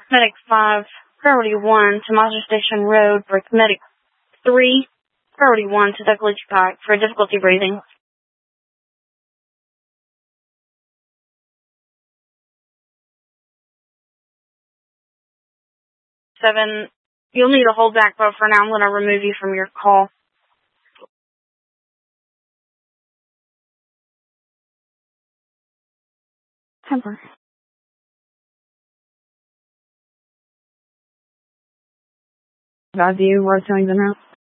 Medic 5, Priority 1 to Mazda Station Road, for Medic 3, Priority 1 to Duckledge Pike for difficulty breathing. 7, you'll need a hold back, but for now I'm going to remove you from your call. Temper. God, you were telling them out.